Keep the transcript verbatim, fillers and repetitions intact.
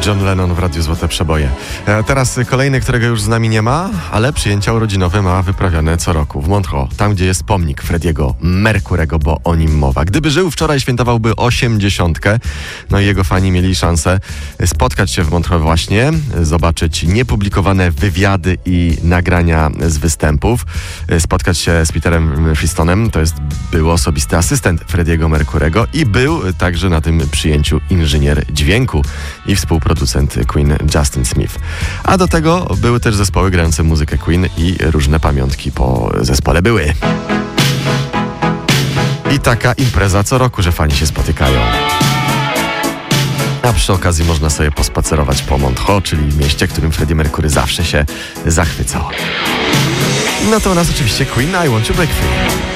John Lennon w Radiu Złote Przeboje. E, teraz kolejny, którego już z nami nie ma, ale przyjęcia urodzinowe ma wyprawiane co roku w Montreux, tam gdzie jest pomnik Freddie'ego Mercurego, bo o nim mowa. Gdyby żył wczoraj, świętowałby osiemdziesiątkę. No i jego fani mieli szansę spotkać się w Montreux właśnie, zobaczyć niepublikowane wywiady i nagrania z występów, spotkać się z Peterem Memphistonem, to jest był osobisty asystent Freddie'ego Mercurego i był także na tym przyjęciu inżynier dźwięku i współproducent Queen Justin Smith. A do tego były też zespoły grające muzykę Queen i różne pamiątki po zespole były. I taka impreza co roku, że fani się spotykają. A przy okazji można sobie pospacerować po Montreux, czyli mieście, którym Freddie Mercury zawsze się zachwycał. No to u nas oczywiście Queen, I Want to Break Free.